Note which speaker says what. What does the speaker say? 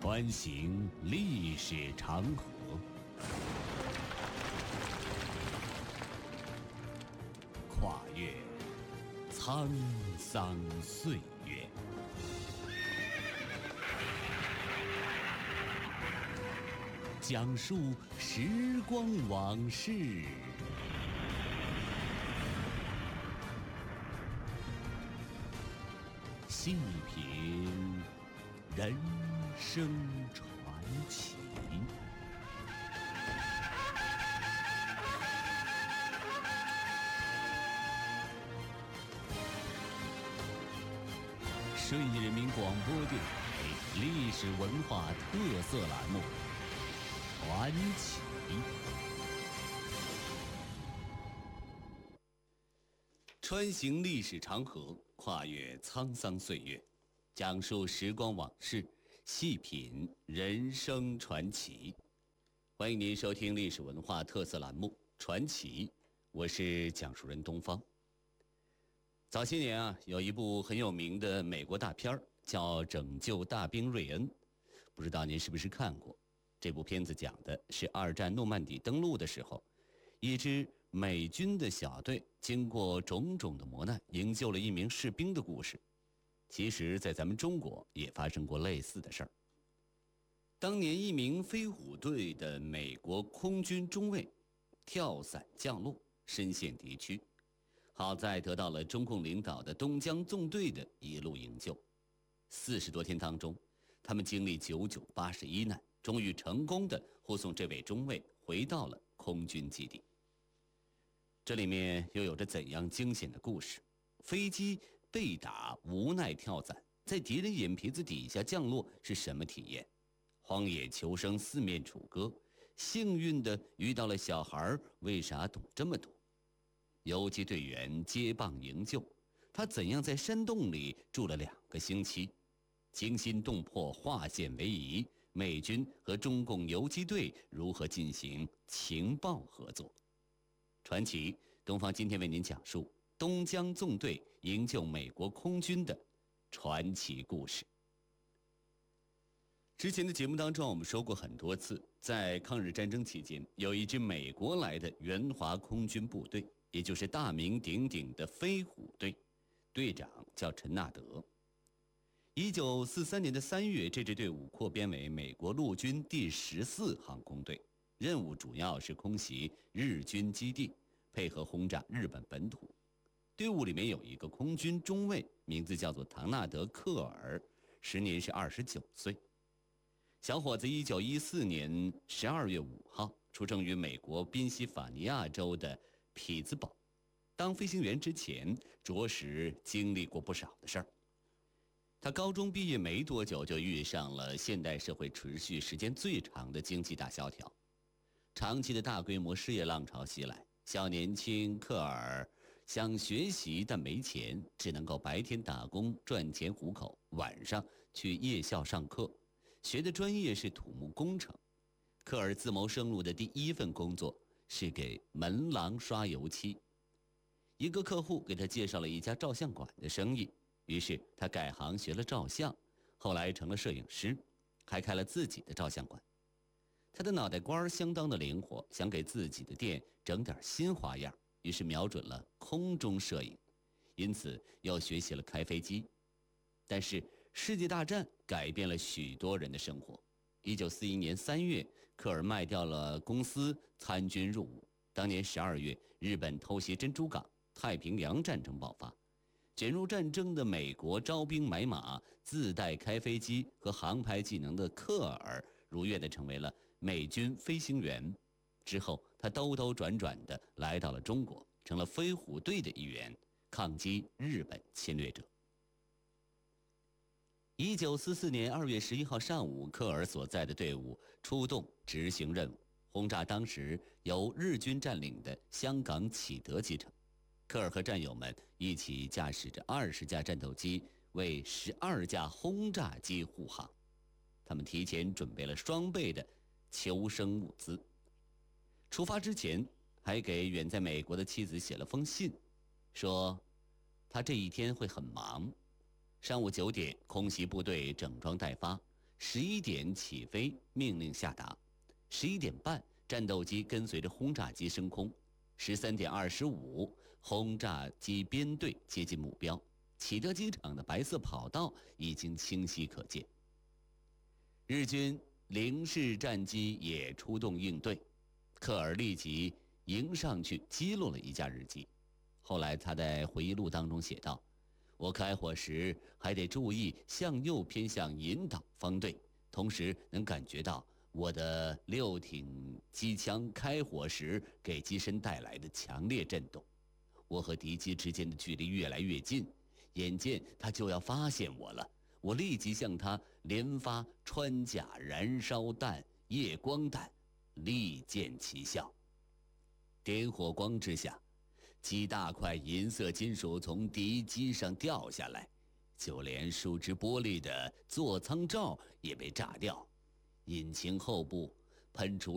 Speaker 1: 穿行历史长河，跨越沧桑岁月，讲述时光往事，细品人生传奇。顺义人民广播电台历史文化特色栏目《传奇》。穿行历史长河，跨越沧桑岁月，讲述时光往事，细品人生传奇。欢迎您收听历史文化特色栏目《传奇》，我是讲述人东方。早些年有一部很有名的美国大片叫《拯救大兵瑞恩》，不知道您是不是看过？这部片子讲的是二战诺曼底登陆的时候，一支美军的小队经过种种的磨难，营救了一名士兵的故事。其实在咱们中国也发生过类似的事儿。当年一名飞虎队的美国空军中尉跳伞降落，身陷敌区，好在得到了中共领导的东江纵队的一路营救。40多天当中，他们经历9981难，终于成功地护送这位中尉回到了空军基地。这里面又有着怎样惊险的故事？飞机被打无奈跳伞，在敌人眼皮子底下降落是什么体验？荒野求生，四面楚歌，幸运地遇到了小孩，为啥懂这么多？游击队员接棒营救，他怎样在山洞里住了2个星期？惊心动魄，化险为夷，美军和中共游击队如何进行情报合作？传奇东方今天为您讲述东江纵队营救美国空军的传奇故事。之前的节目当中我们说过很多次，在抗日战争期间，有一支美国来的援华空军部队，也就是大名鼎鼎的飞虎队，队长叫陈纳德。1943年的3月，这支队伍扩编为美国陆军第14航空队，任务主要是空袭日军基地，配合轰炸日本本土。队伍里面有一个空军中尉，名字叫做唐纳德·克尔，时年是29岁。小伙子1914年12月5号出生于美国宾夕法尼亚州的匹兹堡。当飞行员之前，着实经历过不少的事儿。他高中毕业没多久，就遇上了现代社会持续时间最长的经济大萧条，长期的大规模失业浪潮袭来。小年轻克尔想学习，但没钱，只能够白天打工赚钱糊口，晚上去夜校上课。学的专业是土木工程。克尔自谋生路的第一份工作是给门廊刷油漆。一个客户给他介绍了一家照相馆的生意，于是他改行学了照相，后来成了摄影师，还开了自己的照相馆。他的脑袋瓜相当的灵活，想给自己的店整点新花样，于是瞄准了空中摄影，因此又学习了开飞机。但是世界大战改变了许多人的生活。1941年3月，克尔卖掉了公司，参军入伍。当年12月，日本偷袭珍珠港，太平洋战争爆发。卷入战争的美国招兵买马，自带开飞机和航拍技能的克尔如愿地成为了美军飞行员。之后他兜兜转转地来到了中国，成了飞虎队的一员，抗击日本侵略者。1944年2月11号上午，克尔所在的队伍出动执行任务，轰炸当时由日军占领的香港启德机场。克尔和战友们一起驾驶着20架战斗机为12架轰炸机护航，他们提前准备了双倍的求生物资。出发之前还给远在美国的妻子写了封信，说他这一天会很忙。上午9点，空袭部队整装待发， 11点起飞，命令下达。11点半，战斗机跟随着轰炸机升空。13点25，轰炸机编队接近目标。启德机场的白色跑道已经清晰可见。日军零式战机也出动应对，克尔立即迎上去击落了一架日机。后来他在回忆录当中写道：“我开火时还得注意向右偏向引导方队，同时能感觉到我的6挺机枪开火时给机身带来的强烈震动。我和敌机之间的距离越来越近，眼见他就要发现我了，我立即向他连发穿甲燃烧弹、夜光弹，力见其效。点火光之下，几大块银色金属从敌机上掉下来，就连树脂玻璃的座舱罩也被炸掉，引擎后部喷出